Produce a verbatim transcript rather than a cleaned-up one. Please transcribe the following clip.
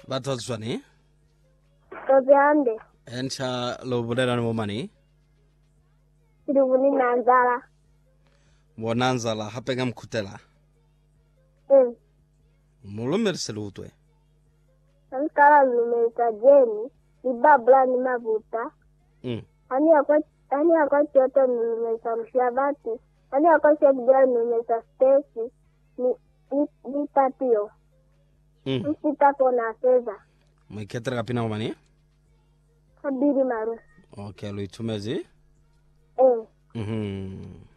Batho tswani. Tobyande. Ensha lo budera no mani. Sidubuni nanzala. Bonanzala hapenga mkutela. Mm. Mulumer selutwe. Ankara lumeta jeni. Ibabla ni mavuta. Mm. Ani akwa ani akwa choto lumeta mshabati. Ani akwa choto lumeta stesi. Ni ni ni patio. Mm. Msita kona seza. Mweketra kapina mani. Habiri maru. Okay, lo itumezi. Eh. Mhm.